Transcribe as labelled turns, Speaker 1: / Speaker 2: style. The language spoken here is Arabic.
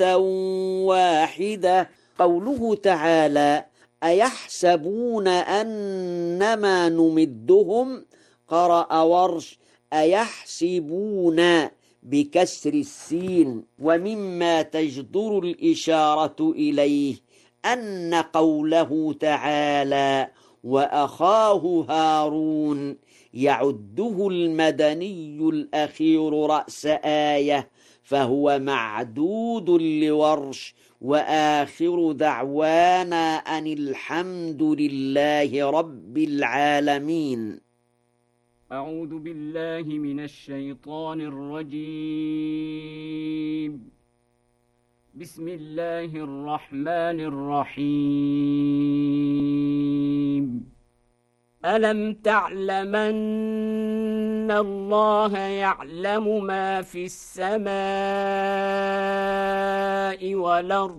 Speaker 1: واحدة. قوله تعالى: أيحسبون أنما نمدهم، قرأ ورش: أيحسبون بكسر السين. ومما تجدر الإشارة إليه أن قوله تعالى: وأخاه هارون، يعده المدني الأخير رأس آية، فهو معدود لورش. وآخر دعوانا أن الحمد لله رب العالمين.
Speaker 2: أعوذ بالله من الشيطان الرجيم. بسم الله الرحمن الرحيم. ألم تعلمن الله يعلم ما في السماء والأرض